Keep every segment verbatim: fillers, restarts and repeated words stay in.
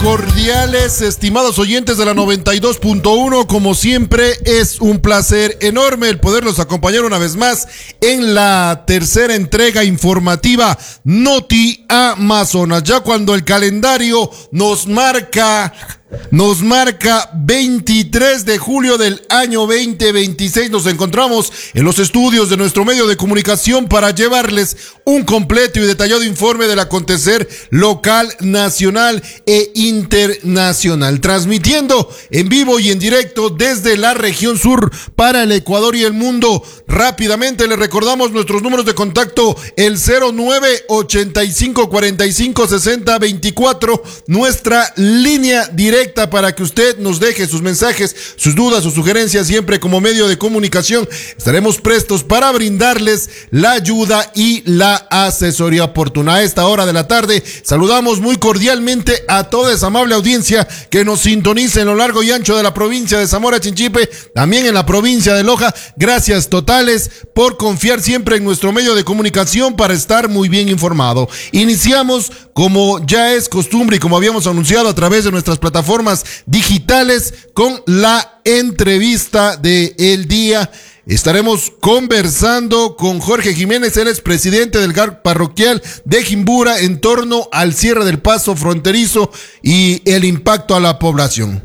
cordiales, estimados oyentes de la noventa y dos punto uno. Como siempre, es un placer enorme el poderlos acompañar una vez más en la tercera entrega informativa Noti Amazonas. Ya cuando el calendario nos marca... Nos marca veintitrés de julio del año veinte veintiséis. Nos encontramos en los estudios de nuestro medio de comunicación para llevarles un completo y detallado informe del acontecer local, nacional e internacional. Transmitiendo en vivo y en directo desde la región sur para el Ecuador y el mundo. Rápidamente les recordamos nuestros números de contacto: el cero nueve ochenta y cinco cuarenta y cinco sesenta veinticuatro, nuestra línea directa para que usted nos deje sus mensajes, sus dudas, sus sugerencias, siempre como medio de comunicación. Estaremos prestos para brindarles la ayuda y la asesoría oportuna. A esta hora de la tarde saludamos muy cordialmente a toda esa amable audiencia que nos sintoniza en lo largo y ancho de la provincia de Zamora Chinchipe, también en la provincia de Loja. Gracias totales por confiar siempre en nuestro medio de comunicación para estar muy bien informado. Iniciamos, como ya es costumbre y como habíamos anunciado a través de nuestras plataformas digitales, con la entrevista del día. Estaremos conversando con Jorge Jiménez, él es presidente del G A R parroquial de Jimbura, en torno al cierre del paso fronterizo y el impacto a la población.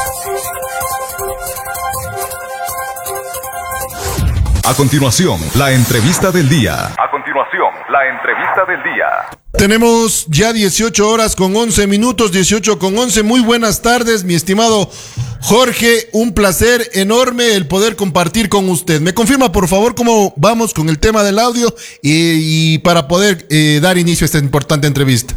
A continuación, la entrevista del día. A continuación, la entrevista del día. Tenemos ya dieciocho horas con once minutos, dieciocho con once. Muy buenas tardes, mi estimado Jorge. Un placer enorme el poder compartir con usted. ¿Me confirma, por favor, cómo vamos con el tema del audio y, y para poder eh, dar inicio a esta importante entrevista?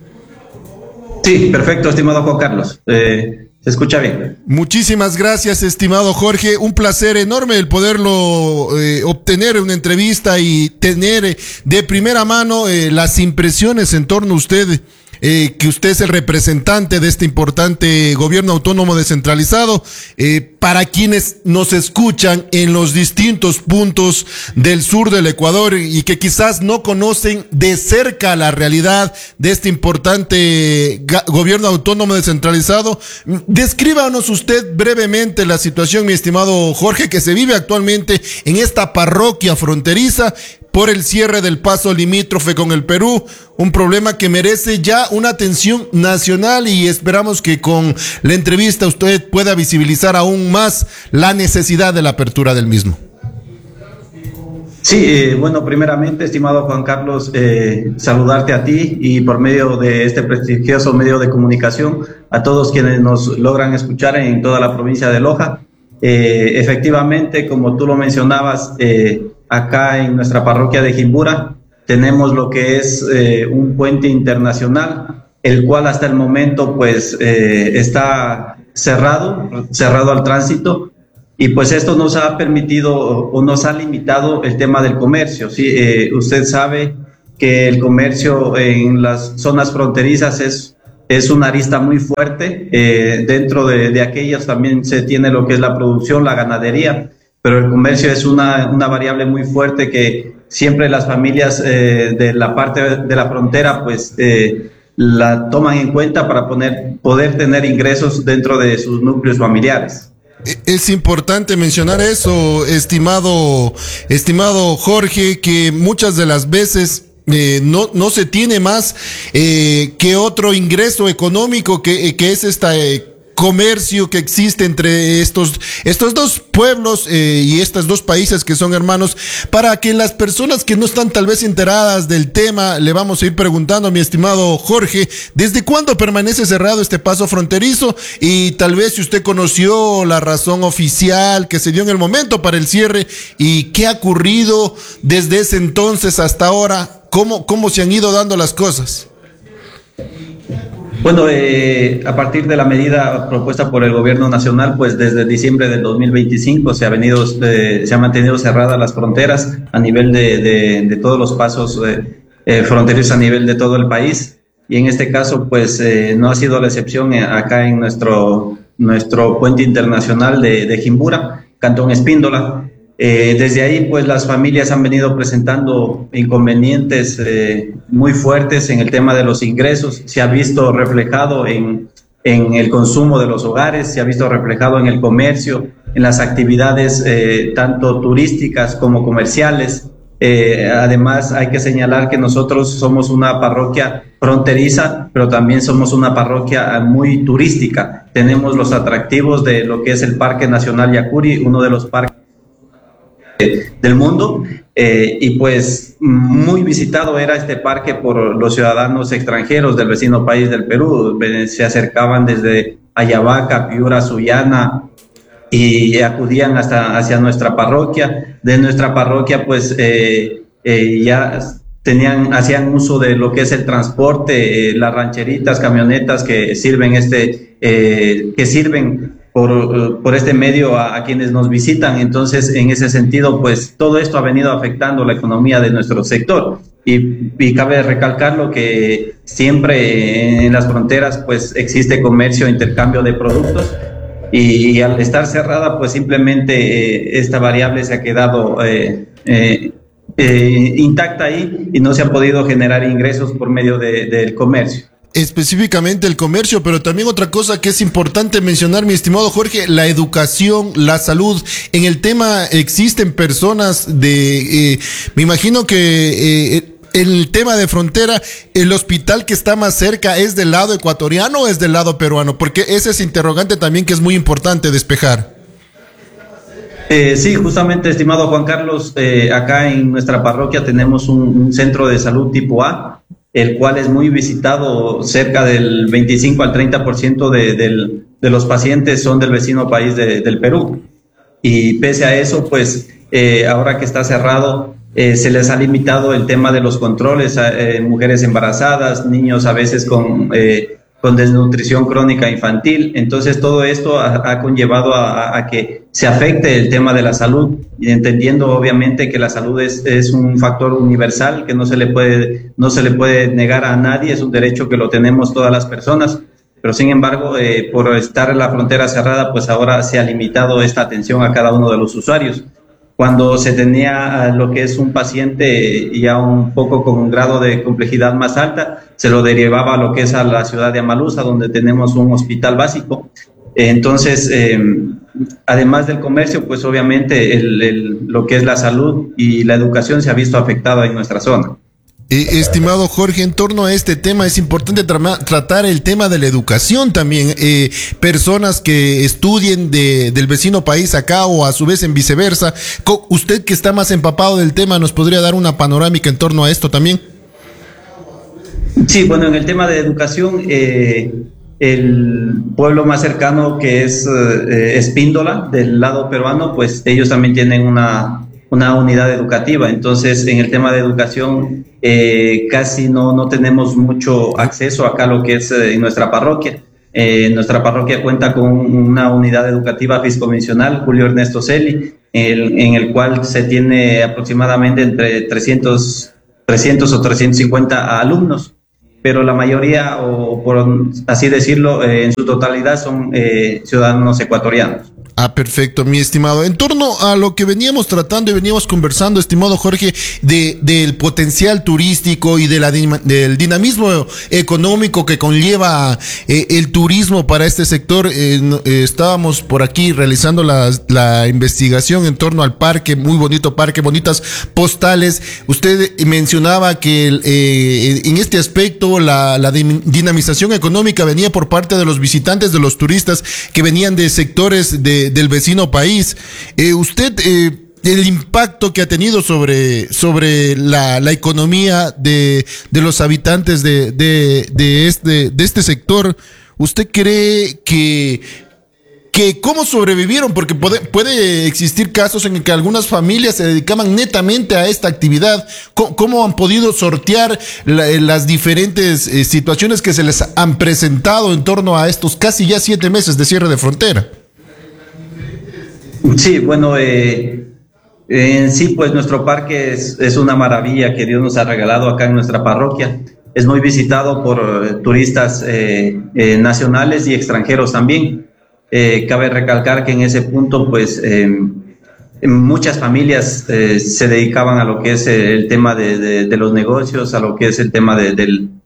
Sí, perfecto, estimado Juan Carlos. Eh... Se escucha bien. Muchísimas gracias, estimado Jorge. Un placer enorme el poderlo eh, obtener una entrevista y tener eh, de primera mano eh, las impresiones en torno a usted, eh, que usted es el representante de este importante gobierno autónomo descentralizado. Eh, para quienes nos escuchan en los distintos puntos del sur del Ecuador y que quizás no conocen de cerca la realidad de este importante gobierno autónomo descentralizado, descríbanos usted brevemente la situación, mi estimado Jorge, que se vive actualmente en esta parroquia fronteriza por el cierre del paso limítrofe con el Perú, un problema que merece ya una atención nacional, y esperamos que con la entrevista usted pueda visibilizar aún más la necesidad de la apertura del mismo. Sí, eh, bueno, primeramente, estimado Juan Carlos, eh, saludarte a ti y por medio de este prestigioso medio de comunicación, a todos quienes nos logran escuchar en toda la provincia de Loja. Eh, efectivamente, como tú lo mencionabas, eh, acá en nuestra parroquia de Jimbura tenemos lo que es eh, un puente internacional, el cual hasta el momento pues eh, está cerrado, cerrado al tránsito. Y pues esto nos ha permitido o nos ha limitado el tema del comercio. ¿Sí? Eh, usted sabe que el comercio en las zonas fronterizas es, es una arista muy fuerte. Eh, dentro de, de aquellas también se tiene lo que es la producción, la ganadería, pero el comercio es una, una variable muy fuerte que siempre las familias eh, de la parte de la frontera pues eh, la toman en cuenta para poner, poder tener ingresos dentro de sus núcleos familiares. Es importante mencionar eso, estimado, estimado Jorge, que muchas de las veces eh, no, no se tiene más eh, que otro ingreso económico que, que es esta eh, comercio que existe entre estos, estos dos pueblos eh, y estos dos países que son hermanos. Para que las personas que no están tal vez enteradas del tema, le vamos a ir preguntando a mi estimado Jorge, ¿desde cuándo permanece cerrado este paso fronterizo? Y tal vez si usted conoció la razón oficial que se dio en el momento para el cierre y qué ha ocurrido desde ese entonces hasta ahora, cómo, cómo se han ido dando las cosas. Bueno, eh, a partir de la medida propuesta por el gobierno nacional, pues desde diciembre del dos mil veinticinco se ha venido, eh, se han mantenido cerradas las fronteras a nivel de, de, de todos los pasos eh, eh, fronterizos a nivel de todo el país, y en este caso, pues eh, no ha sido la excepción eh, acá en nuestro nuestro puente internacional de, de Jimbura, Cantón Espíndola. Eh, desde ahí, pues las familias han venido presentando inconvenientes eh, muy fuertes en el tema de los ingresos. Se ha visto reflejado en, en el consumo de los hogares, se ha visto reflejado en el comercio, en las actividades eh, tanto turísticas como comerciales. Eh, además, hay que señalar que nosotros somos una parroquia fronteriza, pero también somos una parroquia muy turística. Tenemos los atractivos de lo que es el Parque Nacional Yacuri, uno de los parques del mundo, eh, y pues muy visitado era este parque por los ciudadanos extranjeros del vecino país del Perú. Se acercaban desde Ayabaca, Piura, Sullana, y acudían hasta hacia nuestra parroquia. De nuestra parroquia pues eh, eh, ya tenían, hacían uso de lo que es el transporte, eh, las rancheritas, camionetas que sirven este, eh, que sirven por, por este medio a, a quienes nos visitan. Entonces, en ese sentido, pues todo esto ha venido afectando la economía de nuestro sector. Y, y cabe recalcarlo que siempre en las fronteras pues existe comercio, intercambio de productos, y, y al estar cerrada pues simplemente eh, esta variable se ha quedado eh, eh, eh, intacta ahí, y no se ha podido generar ingresos por medio de, del comercio. Específicamente el comercio, pero también otra cosa que es importante mencionar, mi estimado Jorge, la educación, la salud. En el tema existen personas de, eh, me imagino que eh, el tema de frontera, el hospital que está más cerca, ¿es del lado ecuatoriano o es del lado peruano? Porque ese es interrogante también que es muy importante despejar. Eh, sí, justamente, estimado Juan Carlos, eh, acá en nuestra parroquia tenemos un, un centro de salud tipo A, el cual es muy visitado. Cerca del veinticinco al treinta por ciento de, del, de los pacientes son del vecino país de, del Perú. Y pese a eso, pues eh, ahora que está cerrado, eh, se les ha limitado el tema de los controles a eh, mujeres embarazadas, niños a veces con, eh, con desnutrición crónica infantil. Entonces todo esto ha, ha conllevado a, a que se afecte el tema de la salud, y entendiendo obviamente que la salud es, es un factor universal que no se le puede, no se le puede negar a nadie, es un derecho que lo tenemos todas las personas, pero sin embargo, eh, por estar en la frontera cerrada, pues ahora se ha limitado esta atención a cada uno de los usuarios. Cuando se tenía lo que es un paciente ya un poco con un grado de complejidad más alta, se lo derivaba a lo que es a la ciudad de Amalusa, donde tenemos un hospital básico. Entonces, eh, además del comercio, pues obviamente el, el, lo que es la salud y la educación se ha visto afectada en nuestra zona. Eh, estimado Jorge, en torno a este tema es importante tra tratar el tema de la educación también. Eh, personas que estudien de, del vecino país acá o a su vez en viceversa. Usted que está más empapado del tema, ¿nos podría dar una panorámica en torno a esto también? Sí, bueno, en el tema de educación, eh, el pueblo más cercano, que es eh, Espíndola, del lado peruano, pues ellos también tienen una, una unidad educativa. Entonces, en el tema de educación, eh, casi no, no tenemos mucho acceso acá a lo que es eh, en nuestra parroquia. Eh, nuestra parroquia cuenta con una unidad educativa fiscomisional, Julio Ernesto Celi, el, en el cual se tiene aproximadamente entre trescientos, trescientos o trescientos cincuenta alumnos, pero la mayoría, o por así decirlo, eh, en su totalidad son eh, ciudadanos ecuatorianos. Ah, perfecto, mi estimado. En torno a lo que veníamos tratando y veníamos conversando, estimado Jorge, de del potencial turístico y de la, del dinamismo económico que conlleva eh, el turismo para este sector, eh, eh, estábamos por aquí realizando la, la investigación en torno al parque, muy bonito parque, bonitas postales. Usted mencionaba que eh, en este aspecto la, la dinamización económica venía por parte de los visitantes, de los turistas que venían de sectores de del vecino país. Eh, usted, eh, el impacto que ha tenido sobre, sobre la, la economía de, de los habitantes de, de, de, este, de este sector, ¿usted cree que, que cómo sobrevivieron? Porque puede, puede existir casos en que algunas familias se dedicaban netamente a esta actividad. ¿Cómo, cómo han podido sortear la, las diferentes eh, situaciones que se les han presentado en torno a estos casi ya siete meses de cierre de frontera? Sí, bueno, eh, en sí, pues nuestro parque es, es una maravilla que Dios nos ha regalado acá en nuestra parroquia. Es muy visitado por eh, turistas eh, eh, nacionales y extranjeros también. Eh, cabe recalcar que en ese punto, pues, eh, muchas familias eh, se dedicaban a lo que es el tema de, de, de los negocios, a lo que es el tema de, del,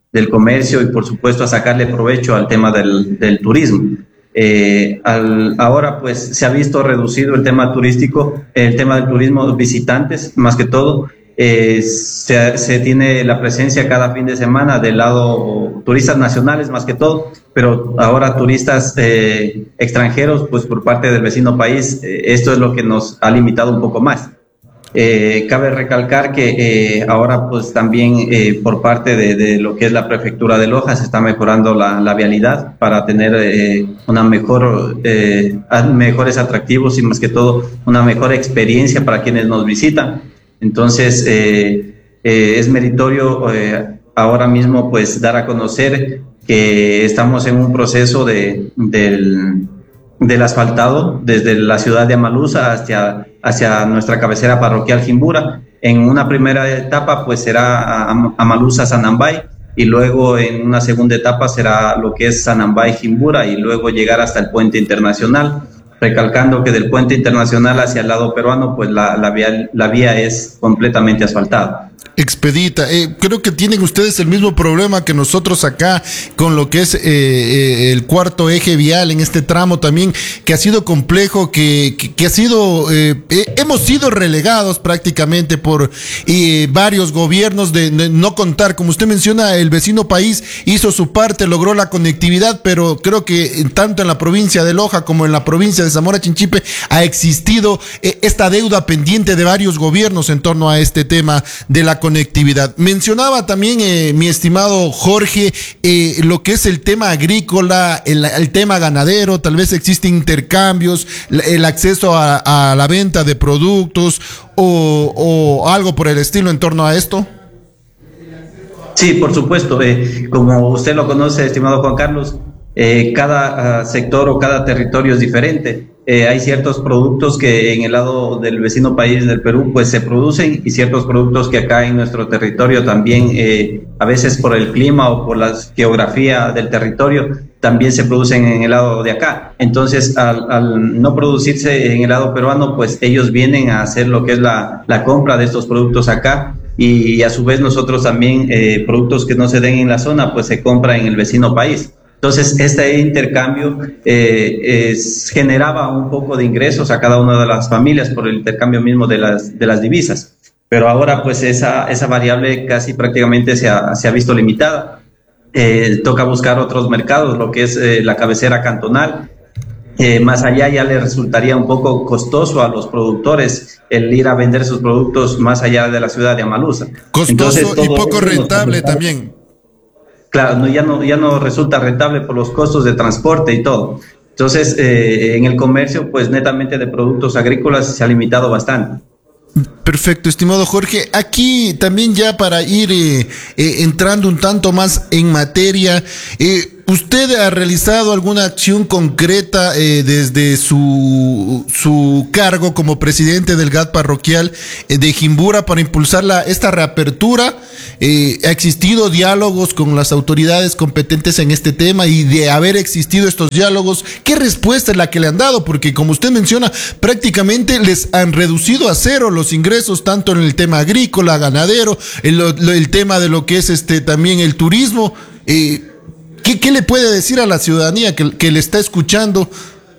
del comercio y por supuesto a sacarle provecho al tema del, del turismo. Eh, al, ahora pues se ha visto reducido el tema turístico, el tema del turismo visitantes más que todo. Eh, se, se tiene la presencia cada fin de semana del lado turistas nacionales más que todo, pero ahora turistas eh, extranjeros pues por parte del vecino país. Eh, esto es lo que nos ha limitado un poco más. Eh, cabe recalcar que eh, ahora pues también eh, por parte de, de lo que es la prefectura de Loja se está mejorando la, la vialidad para tener eh, una mejor eh, mejores atractivos y más que todo una mejor experiencia para quienes nos visitan. Entonces eh, eh, es meritorio eh, ahora mismo pues dar a conocer que estamos en un proceso de del del asfaltado desde la ciudad de Amaluza hacia, hacia nuestra cabecera parroquial Jimbura. En una primera etapa pues será Amaluza Sanambay y luego en una segunda etapa será lo que es Sanambay Jimbura y luego llegar hasta el puente internacional, recalcando que del puente internacional hacia el lado peruano pues la, la, vía, la vía es completamente asfaltada. Expedita, eh, creo que tienen ustedes el mismo problema que nosotros acá con lo que es eh, eh, el cuarto eje vial en este tramo también, que ha sido complejo, que, que, que ha sido, eh, eh, hemos sido relegados prácticamente por eh, varios gobiernos de, de no contar, como usted menciona, el vecino país hizo su parte, logró la conectividad, pero creo que tanto en la provincia de Loja como en la provincia de Zamora Chinchipe ha existido eh, esta deuda pendiente de varios gobiernos en torno a este tema de la conectividad. conectividad. Mencionaba también eh, mi estimado Jorge eh, lo que es el tema agrícola, el, el tema ganadero, tal vez existen intercambios, el acceso a, a la venta de productos o, o algo por el estilo en torno a esto. Sí, por supuesto, eh, como usted lo conoce, estimado Juan Carlos, eh, cada uh, sector o cada territorio es diferente. Eh, hay ciertos productos que en el lado del vecino país del Perú pues se producen y ciertos productos que acá en nuestro territorio también eh, a veces por el clima o por la geografía del territorio también se producen en el lado de acá. Entonces al, al no producirse en el lado peruano pues ellos vienen a hacer lo que es la, la compra de estos productos acá y, y a su vez nosotros también eh, productos que no se den en la zona pues se compra en el vecino país. Entonces, este intercambio eh, es, generaba un poco de ingresos a cada una de las familias por el intercambio mismo de las, de las divisas. Pero ahora, pues, esa, esa variable casi prácticamente se ha, se ha visto limitada. Eh, toca buscar otros mercados, lo que es eh, la cabecera cantonal. Eh, más allá ya le resultaría un poco costoso a los productores el ir a vender sus productos más allá de la ciudad de Amaluza. Costoso Entonces, y poco rentable también. Claro, no, ya, no, ya no resulta rentable por los costos de transporte y todo. Entonces, eh, en el comercio, pues netamente de productos agrícolas se ha limitado bastante. Perfecto, estimado Jorge. Aquí también ya para ir eh, eh, entrando un tanto más en materia, eh, ¿usted ha realizado alguna acción concreta eh, desde su, su cargo como presidente del G A T parroquial eh, de Jimbura para impulsar la, esta reapertura? Eh, ¿Ha existido diálogos con las autoridades competentes en este tema? Y de haber existido estos diálogos, ¿qué respuesta es la que le han dado? Porque como usted menciona, prácticamente les han reducido a cero los ingresos, tanto en el tema agrícola, ganadero, el, el tema de lo que es este también el turismo. Eh, ¿qué, ¿Qué le puede decir a la ciudadanía que, que le está escuchando?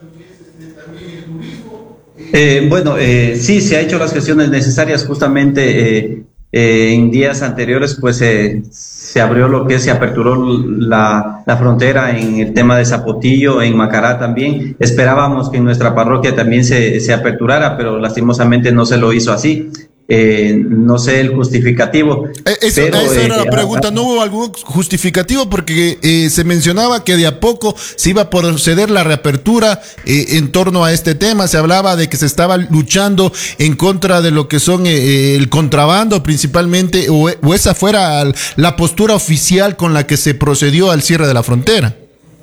Eh, bueno, eh, sí, se ha hecho las gestiones necesarias justamente. Eh, Eh, en días anteriores pues eh, se abrió lo que se aperturó la, la frontera en el tema de Zapotillo, en Macará también. Esperábamos que en nuestra parroquia también se, se aperturara, pero lastimosamente no se lo hizo así. Eh, no sé el justificativo. Eh, eso, pero, esa era eh, la pregunta, ¿no hubo algún justificativo? Porque eh, se mencionaba que de a poco se iba a proceder la reapertura eh, en torno a este tema. Se hablaba de que se estaba luchando en contra de lo que son eh, el contrabando principalmente, o, o esa fuera la postura oficial con la que se procedió al cierre de la frontera.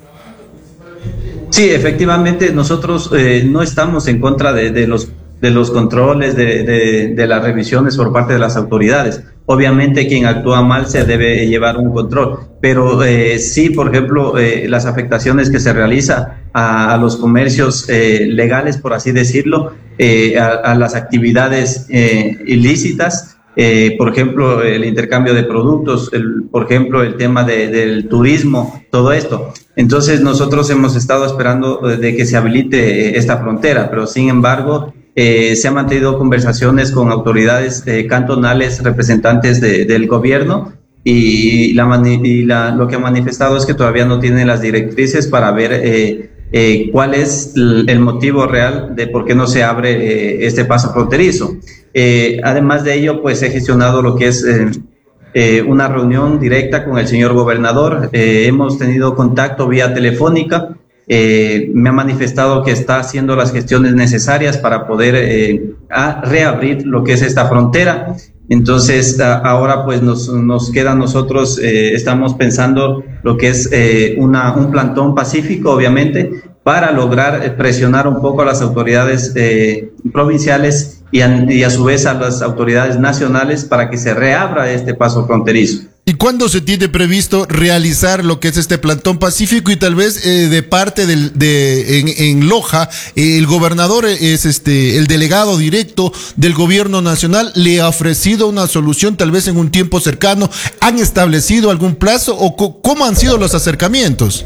Sí, efectivamente, nosotros eh, no estamos en contra de, de los de los controles, de, de, de las revisiones por parte de las autoridades. Obviamente quien actúa mal se debe llevar un control, pero eh, sí, por ejemplo, eh, las afectaciones que se realiza a, a los comercios eh, legales, por así decirlo, eh, a, a las actividades eh, ilícitas, eh, por ejemplo, el intercambio de productos, el, por ejemplo, el tema de, del turismo, todo esto. Entonces nosotros hemos estado esperando de que se habilite esta frontera, pero sin embargo eh, se han mantenido conversaciones con autoridades eh, cantonales, representantes de, del gobierno, y, la, y la, lo que han manifestado es que todavía no tienen las directrices para ver eh, eh, cuál es el motivo real de por qué no se abre eh, este paso fronterizo. Eh, además de ello, pues he gestionado lo que es eh, eh, una reunión directa con el señor gobernador. Eh, hemos tenido contacto vía telefónica. Eh, me ha manifestado que está haciendo las gestiones necesarias para poder eh, a reabrir lo que es esta frontera. Entonces, a, ahora pues nos, nos queda a nosotros, eh, estamos pensando lo que es eh, una, un plantón pacífico, obviamente, para lograr presionar un poco a las autoridades eh, provinciales y a, y a su vez a las autoridades nacionales para que se reabra este paso fronterizo. ¿Y cuándo se tiene previsto realizar lo que es este plantón pacífico? Y tal vez eh, de parte del, de en, en Loja, eh, el gobernador es este el delegado directo del gobierno nacional, le ha ofrecido una solución tal vez en un tiempo cercano. ¿Han establecido algún plazo o co cómo han sido los acercamientos?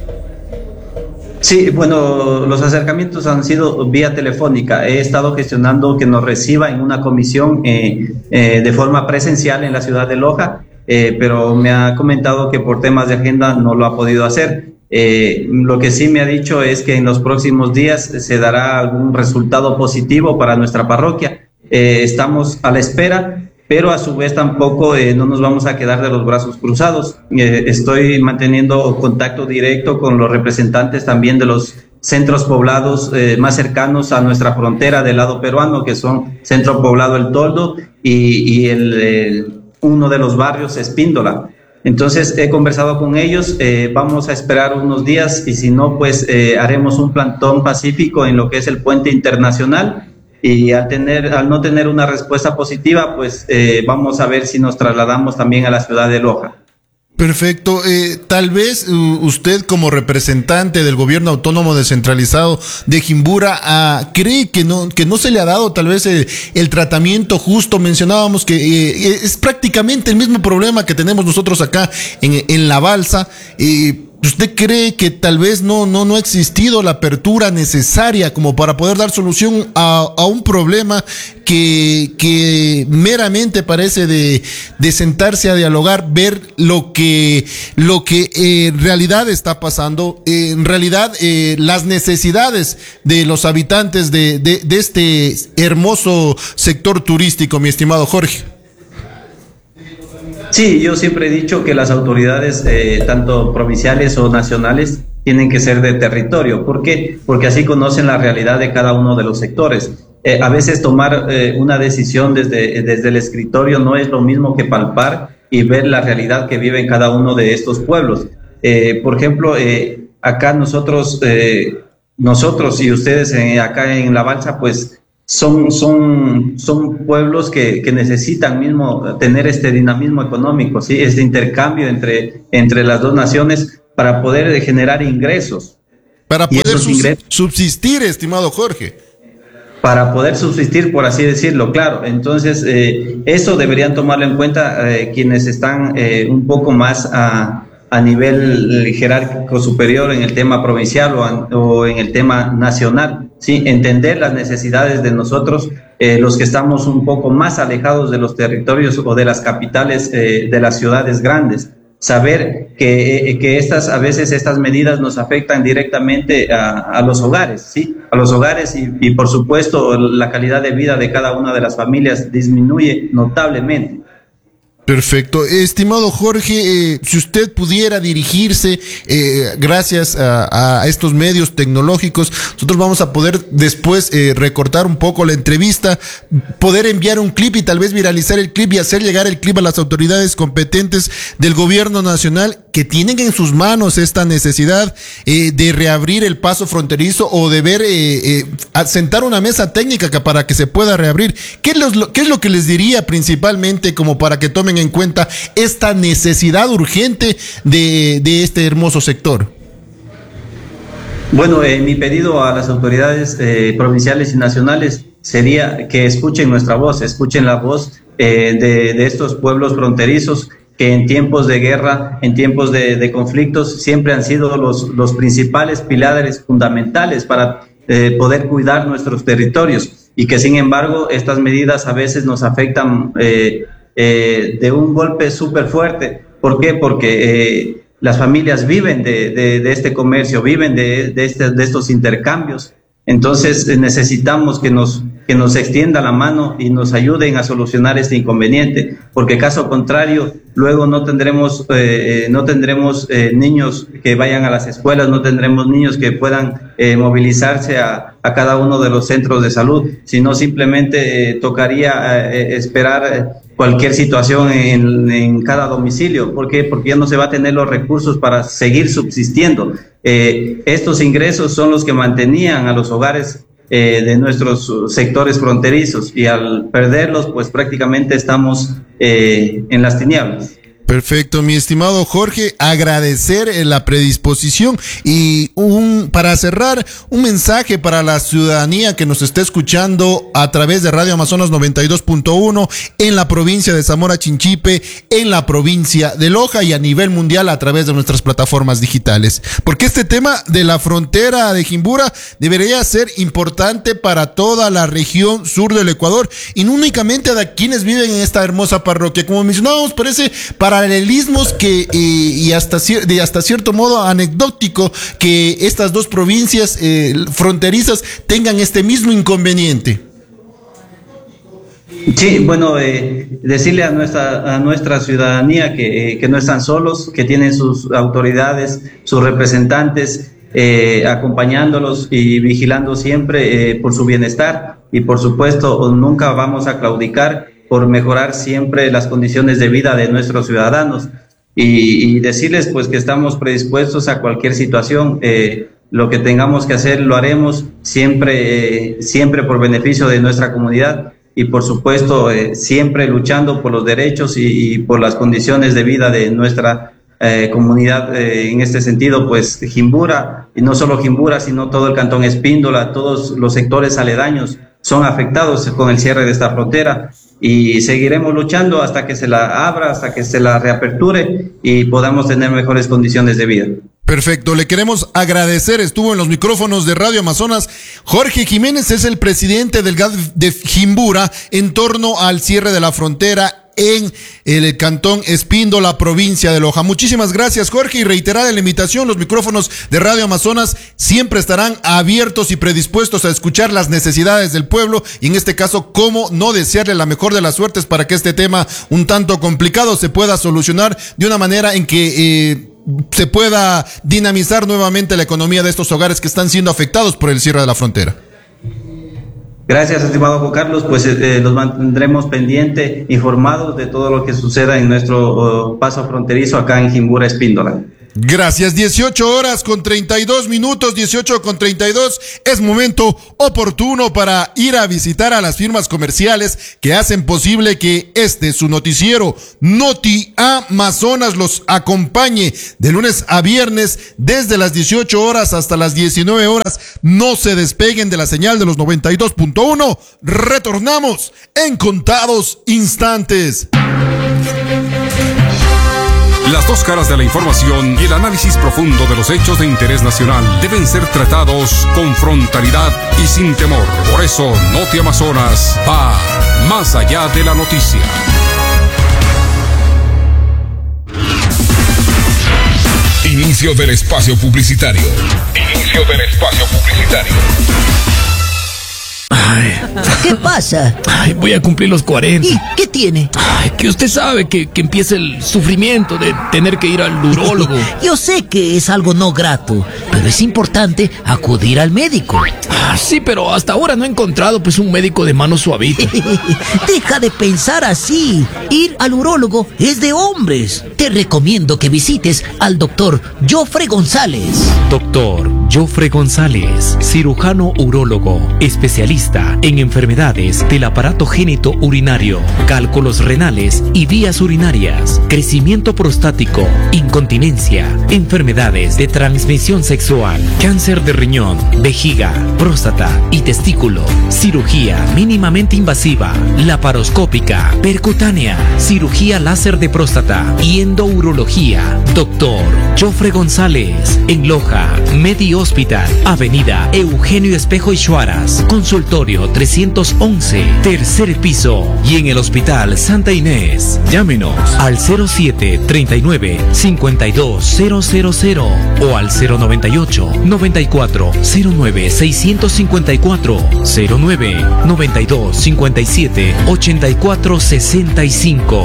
Sí, bueno, los acercamientos han sido vía telefónica. He estado gestionando que nos reciba en una comisión eh, eh, de forma presencial en la ciudad de Loja. Eh, pero me ha comentado que por temas de agenda no lo ha podido hacer. Eh, lo que sí me ha dicho es que en los próximos días se dará algún resultado positivo para nuestra parroquia. Eh, estamos a la espera, pero a su vez tampoco eh, no nos vamos a quedar de los brazos cruzados. Eh, estoy manteniendo contacto directo con los representantes también de los centros poblados eh, más cercanos a nuestra frontera del lado peruano, que son Centro Poblado El Toldo y, y el... el uno de los barrios, Espíndola. Entonces he conversado con ellos, eh, vamos a esperar unos días y si no, pues eh, haremos un plantón pacífico en lo que es el puente internacional y al, tener, al no tener una respuesta positiva, pues eh, vamos a ver si nos trasladamos también a la ciudad de Loja. Perfecto. Eh, tal vez uh, usted como representante del gobierno autónomo descentralizado de Jimbura uh, cree que no que no se le ha dado tal vez el, el tratamiento justo. Mencionábamos que eh, es prácticamente el mismo problema que tenemos nosotros acá en, en La Balsa. Eh, ¿Usted cree que tal vez no, no, no ha existido la apertura necesaria como para poder dar solución a, a un problema que, que meramente parece de, de sentarse a dialogar, ver lo que, lo que eh, en realidad está pasando, eh, en realidad eh, las necesidades de los habitantes de, de, de este hermoso sector turístico, mi estimado Jorge? Sí, yo siempre he dicho que las autoridades, eh, tanto provinciales o nacionales, tienen que ser de territorio. ¿Por qué? Porque así conocen la realidad de cada uno de los sectores. Eh, a veces tomar eh, una decisión desde, desde el escritorio no es lo mismo que palpar y ver la realidad que viven cada uno de estos pueblos. Eh, por ejemplo, eh, acá nosotros, eh, nosotros y ustedes eh, acá en La Balsa, pues Son, son, son pueblos que, que necesitan mismo tener este dinamismo económico, ¿sí? Este intercambio entre, entre las dos naciones para poder generar ingresos. Para poder ingresos, subsistir, estimado Jorge. Para poder subsistir, por así decirlo, claro. Entonces, eh, eso deberían tomarlo en cuenta eh, quienes están eh, un poco más a, a nivel jerárquico superior en el tema provincial o, a, o en el tema nacional. Sí, entender las necesidades de nosotros, eh, los que estamos un poco más alejados de los territorios o de las capitales eh, de las ciudades grandes. Saber que, eh, que estas, a veces estas medidas nos afectan directamente a, a los hogares, ¿sí? A los hogares y, y por supuesto la calidad de vida de cada una de las familias disminuye notablemente. Perfecto. Estimado Jorge, eh, si usted pudiera dirigirse, eh, gracias a, a estos medios tecnológicos, nosotros vamos a poder después eh, recortar un poco la entrevista, poder enviar un clip y tal vez viralizar el clip y hacer llegar el clip a las autoridades competentes del gobierno nacional que tienen en sus manos esta necesidad eh, de reabrir el paso fronterizo o de ver, eh, eh, sentar una mesa técnica que para que se pueda reabrir. ¿Qué es lo, qué es lo que les diría principalmente como para que tomen en cuenta esta necesidad urgente de, de este hermoso sector? Bueno, eh, mi pedido a las autoridades eh, provinciales y nacionales sería que escuchen nuestra voz, escuchen la voz eh, de, de estos pueblos fronterizos que en tiempos de guerra, en tiempos de, de conflictos, siempre han sido los, los principales pilares fundamentales para eh, poder cuidar nuestros territorios, y que sin embargo estas medidas a veces nos afectan eh, eh, de un golpe súper fuerte. ¿Por qué? Porque eh, las familias viven de, de, de este comercio, viven de, de, este, de estos intercambios. Entonces eh, necesitamos que nos, que nos extienda la mano y nos ayuden a solucionar este inconveniente, porque caso contrario, luego no tendremos, eh, no tendremos eh, niños que vayan a las escuelas, no tendremos niños que puedan eh, movilizarse a, a cada uno de los centros de salud, sino simplemente eh, tocaría eh, esperar eh, cualquier situación en, en cada domicilio. ¿Por qué? Porque ya no se va a tener los recursos para seguir subsistiendo. Eh, estos ingresos son los que mantenían a los hogares eh, de nuestros sectores fronterizos, y al perderlos, pues prácticamente estamos eh, en las tinieblas. Perfecto, mi estimado Jorge, agradecer la predisposición y un para cerrar un mensaje para la ciudadanía que nos está escuchando a través de Radio Amazonas noventa y dos punto uno en la provincia de Zamora Chinchipe, en la provincia de Loja y a nivel mundial a través de nuestras plataformas digitales. Porque este tema de la frontera de Jimbura debería ser importante para toda la región sur del Ecuador y no únicamente de quienes viven en esta hermosa parroquia. Como mencionábamos, parece para paralelismos que eh, y hasta de hasta cierto modo anecdótico que estas dos provincias eh, fronterizas tengan este mismo inconveniente. Sí, bueno, eh, decirle a nuestra a nuestra ciudadanía que, eh, que no están solos, que tienen sus autoridades, sus representantes eh, acompañándolos y vigilando siempre eh, por su bienestar, y por supuesto nunca vamos a claudicar por mejorar siempre las condiciones de vida de nuestros ciudadanos, y, y decirles pues que estamos predispuestos a cualquier situación. Eh, lo que tengamos que hacer lo haremos siempre, eh, siempre por beneficio de nuestra comunidad, y por supuesto eh, siempre luchando por los derechos y, y por las condiciones de vida de nuestra eh, comunidad. Eh, en este sentido, pues Jimbura, y no solo Jimbura, sino todo el cantón Espíndola, todos los sectores aledaños son afectados con el cierre de esta frontera, y seguiremos luchando hasta que se la abra, hasta que se la reaperture y podamos tener mejores condiciones de vida. Perfecto, le queremos agradecer, estuvo en los micrófonos de Radio Amazonas. Jorge Jiménez es el presidente del G A D de Jimbura en torno al cierre de la frontera en el cantón Espíndola, provincia de Loja. Muchísimas gracias, Jorge, y reiterar la invitación, los micrófonos de Radio Amazonas siempre estarán abiertos y predispuestos a escuchar las necesidades del pueblo, y en este caso, cómo no desearle la mejor de las suertes para que este tema un tanto complicado se pueda solucionar de una manera en que eh, se pueda dinamizar nuevamente la economía de estos hogares que están siendo afectados por el cierre de la frontera. Gracias, estimado Juan Carlos, pues eh, los mantendremos pendientes, informados de todo lo que suceda en nuestro uh, paso fronterizo acá en Jimbura, Espíndola. Gracias, dieciocho horas con treinta y dos minutos, dieciocho con treinta y dos, es momento oportuno para ir a visitar a las firmas comerciales que hacen posible que este, su noticiero Noti Amazonas, los acompañe de lunes a viernes desde las dieciocho horas hasta las diecinueve horas. No se despeguen de la señal de los noventa y dos punto uno, retornamos en contados instantes. Las dos caras de la información y el análisis profundo de los hechos de interés nacional deben ser tratados con frontalidad y sin temor. Por eso, Noti Amazonas va más allá de la noticia. Inicio del espacio publicitario. Inicio del espacio publicitario. Ay. ¿Qué pasa? Ay, voy a cumplir los cuarenta. ¿Y qué tiene? Ay, que usted sabe que, que empieza el sufrimiento de tener que ir al urólogo. Yo sé que es algo no grato, pero es importante acudir al médico. Ah, sí, pero hasta ahora no he encontrado pues un médico de mano suavita. Deja de pensar así. Ir al urólogo es de hombres. Te recomiendo que visites al doctor Jofre González. Doctor Jofre González, cirujano urólogo, especialista especializa en enfermedades del aparato genitourinario, cálculos renales y vías urinarias, crecimiento prostático, incontinencia, enfermedades de transmisión sexual, cáncer de riñón, vejiga, próstata y testículo, cirugía mínimamente invasiva, laparoscópica, percutánea, cirugía láser de próstata y endourología. Doctor Jofre González, en Loja, Medi Hospital, Avenida Eugenio Espejo y Chuaras, consultorio trescientos once, tercer piso, y en el Hospital Santa Inés. Llámenos al cero siete treinta y nueve cincuenta y dos cero cero cero o al cero noventa y ocho noventa y cuatro cero nueve seiscientos cincuenta y cuatro, cero nueve noventa y dos cincuenta y siete ochenta y cuatro sesenta y cinco.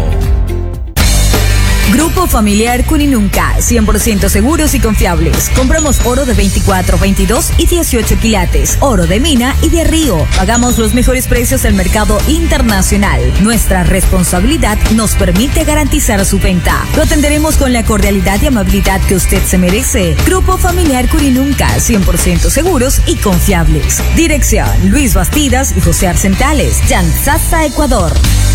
Grupo Familiar Cuninunca, cien por ciento seguros y confiables. Compramos oro de veinticuatro, veintidós y dieciocho quilates, oro de mina y de río. Pagamos los mejores precios del mercado internacional. Nuestra responsabilidad nos permite garantizar su venta. Lo atenderemos con la cordialidad y amabilidad que usted se merece. Grupo Familiar Cuninunca, cien por ciento seguros y confiables. Dirección: Luis Bastidas y José Arcentales, Chanzaza, Ecuador.